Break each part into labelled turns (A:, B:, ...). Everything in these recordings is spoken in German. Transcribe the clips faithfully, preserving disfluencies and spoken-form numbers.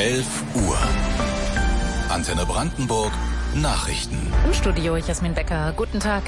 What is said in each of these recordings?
A: elf Uhr. Antenne Brandenburg Nachrichten.
B: Im Studio Jasmin Becker. Guten Tag.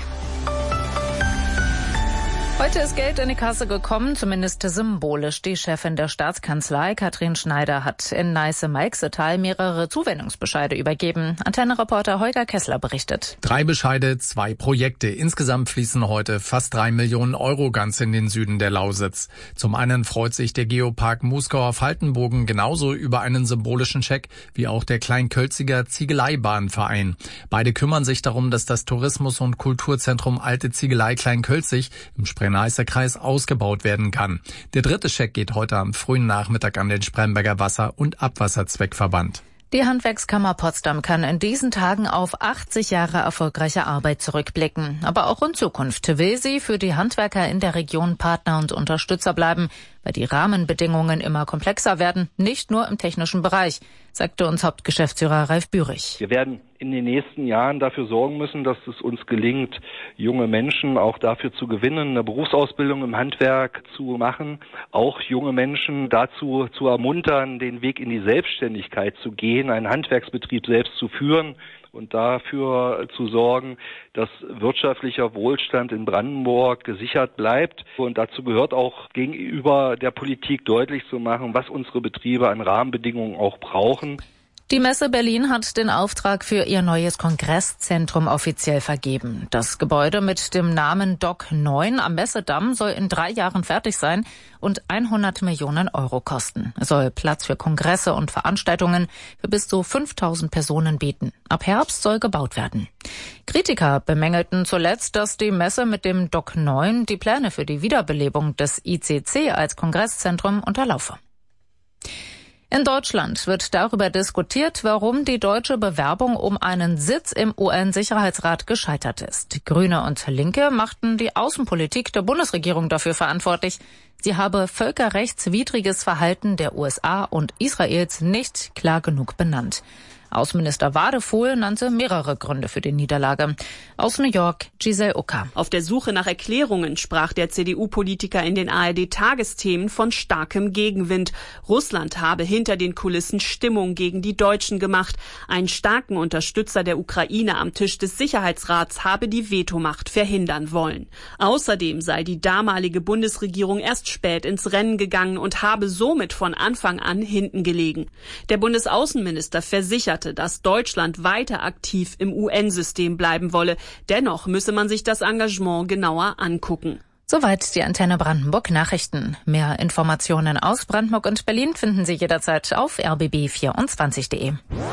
B: Heute ist Geld in die Kasse gekommen, zumindest symbolisch. Die Chefin der Staatskanzlei, Katrin Schneider, hat in Neiße-Meixetal mehrere Zuwendungsbescheide übergeben. Antenne-Reporter Holger Kessler berichtet.
C: Drei Bescheide, zwei Projekte. Insgesamt fließen heute fast drei Millionen Euro ganz in den Süden der Lausitz. Zum einen freut sich der Geopark Muskauer Faltenbogen genauso über einen symbolischen Scheck wie auch der Kleinkölziger Ziegeleibahnverein. Beide kümmern sich darum, dass das Tourismus- und Kulturzentrum Alte Ziegelei Kleinkölzig im Spree-Neiße Kreis ausgebaut werden kann. Der dritte Scheck geht heute am frühen Nachmittag an den Spremberger Wasser- und Abwasserzweckverband.
B: Die Handwerkskammer Potsdam kann in diesen Tagen auf achtzig Jahre erfolgreiche Arbeit zurückblicken. Aber auch in Zukunft will sie für die Handwerker in der Region Partner und Unterstützer bleiben, weil die Rahmenbedingungen immer komplexer werden, nicht nur im technischen Bereich, sagte uns Hauptgeschäftsführer Ralf Bührig.
D: Wir werden in den nächsten Jahren dafür sorgen müssen, dass es uns gelingt, junge Menschen auch dafür zu gewinnen, eine Berufsausbildung im Handwerk zu machen, auch junge Menschen dazu zu ermuntern, den Weg in die Selbstständigkeit zu gehen, einen Handwerksbetrieb selbst zu führen und dafür zu sorgen, dass wirtschaftlicher Wohlstand in Brandenburg gesichert bleibt. Und dazu gehört auch gegenüber der Politik deutlich zu machen, was unsere Betriebe an Rahmenbedingungen auch brauchen.
B: Die Messe Berlin hat den Auftrag für ihr neues Kongresszentrum offiziell vergeben. Das Gebäude mit dem Namen D O C neun am Messedamm soll in drei Jahren fertig sein und hundert Millionen Euro kosten. Es soll Platz für Kongresse und Veranstaltungen für bis zu fünftausend Personen bieten. Ab Herbst soll gebaut werden. Kritiker bemängelten zuletzt, dass die Messe mit dem D O C neun die Pläne für die Wiederbelebung des I C C als Kongresszentrum unterlaufe. In Deutschland wird darüber diskutiert, warum die deutsche Bewerbung um einen Sitz im U N-Sicherheitsrat gescheitert ist. Grüne und Linke machten die Außenpolitik der Bundesregierung dafür verantwortlich. Sie habe völkerrechtswidriges Verhalten der U S A und Israels nicht klar genug benannt. Außenminister Wadefuhl nannte mehrere Gründe für die Niederlage. Aus New York, Giselle Ucker.
E: Auf der Suche nach Erklärungen sprach der C D U-Politiker in den A R D-Tagesthemen von starkem Gegenwind. Russland habe hinter den Kulissen Stimmung gegen die Deutschen gemacht. Einen starken Unterstützer der Ukraine am Tisch des Sicherheitsrats habe die Vetomacht verhindern wollen. Außerdem sei die damalige Bundesregierung erst spät ins Rennen gegangen und habe somit von Anfang an hinten gelegen. Der Bundesaußenminister versicherte, dass Deutschland weiter aktiv im U N-System bleiben wolle. Dennoch müsse man sich das Engagement genauer angucken.
B: Soweit die Antenne Brandenburg Nachrichten. Mehr Informationen aus Brandenburg und Berlin finden Sie jederzeit auf r b b vierundzwanzig punkt de.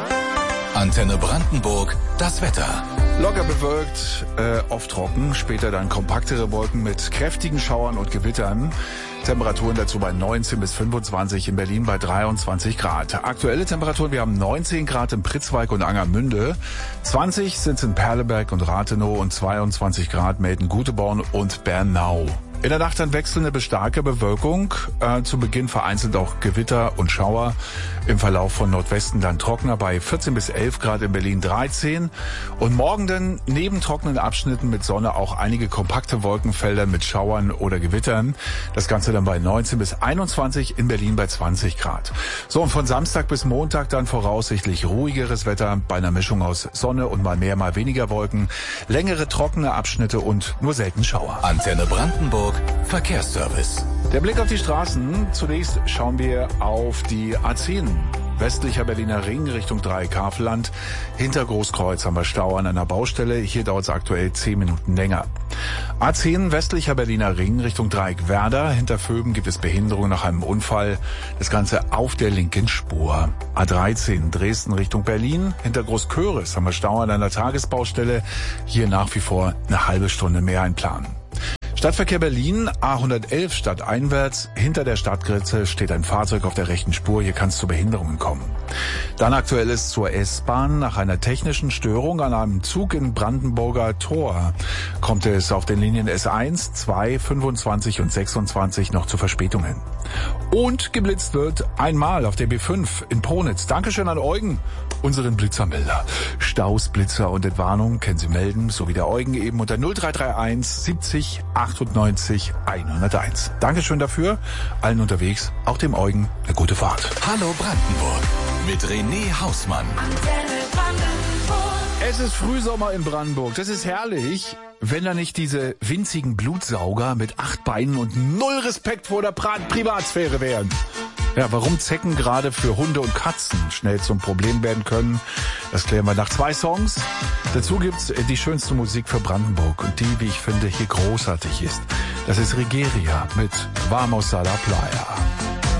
A: Antenne Brandenburg, das Wetter.
F: Locker bewölkt, äh, oft trocken, später dann kompaktere Wolken mit kräftigen Schauern und Gewittern. Temperaturen dazu bei neunzehn bis fünfundzwanzig, in Berlin bei dreiundzwanzig Grad. Aktuelle Temperaturen, wir haben neunzehn Grad in Pritzwalk und Angermünde, zwanzig sind es in Perleberg und Rathenow und zweiundzwanzig Grad melden Guteborn und Bernau. In der Nacht dann wechselnde bis starke Bewölkung, äh, zu Beginn vereinzelt auch Gewitter und Schauer. Im Verlauf von Nordwesten dann trockener bei vierzehn bis elf Grad, in Berlin dreizehn. Und morgen dann neben trockenen Abschnitten mit Sonne auch einige kompakte Wolkenfelder mit Schauern oder Gewittern. Das Ganze dann bei neunzehn bis einundzwanzig, in Berlin bei zwanzig Grad. So, und von Samstag bis Montag dann voraussichtlich ruhigeres Wetter bei einer Mischung aus Sonne und mal mehr, mal weniger Wolken. Längere trockene Abschnitte und nur selten Schauer.
A: Antenne Brandenburg Verkehrsservice.
F: Der Blick auf die Straßen. Zunächst schauen wir auf die A zehn. Westlicher Berliner Ring Richtung Dreieck-Havelland. Hinter Großkreuz haben wir Stau an einer Baustelle. Hier dauert es aktuell zehn Minuten länger. A zehn westlicher Berliner Ring Richtung Dreieck-Werder. Hinter Vöben gibt es Behinderung nach einem Unfall. Das Ganze auf der linken Spur. A dreizehn Dresden Richtung Berlin. Hinter Großköris haben wir Stau an einer Tagesbaustelle. Hier nach wie vor eine halbe Stunde mehr einplanen. Stadtverkehr Berlin, A hundertelf stadteinwärts. Hinter der Stadtgrenze steht ein Fahrzeug auf der rechten Spur. Hier kann es zu Behinderungen kommen. Dann Aktuelles zur S-Bahn. Nach einer technischen Störung an einem Zug in Brandenburger Tor kommt es auf den Linien S eins, zwei, fünfundzwanzig und sechsundzwanzig noch zu Verspätungen. Und geblitzt wird einmal auf der B fünf in Ponitz. Dankeschön an Eugen, unseren Blitzermelder. Staus, Blitzer und Entwarnung können Sie melden, so wie der Eugen eben unter null drei drei eins siebzig achtundneunzig hunderteins. Dankeschön dafür. Allen unterwegs, auch dem Eugen, eine gute Fahrt.
A: Hallo Brandenburg. Mit René Hausmann.
F: Es ist Frühsommer in Brandenburg. Das ist herrlich, wenn da nicht diese winzigen Blutsauger mit acht Beinen und null Respekt vor der Pri- Privatsphäre wären. Ja, warum Zecken gerade für Hunde und Katzen schnell zum Problem werden können, das klären wir nach zwei Songs. Dazu gibt's die schönste Musik für Brandenburg und die, wie ich finde, hier großartig ist. Das ist Rigeria mit Vamos a la Playa.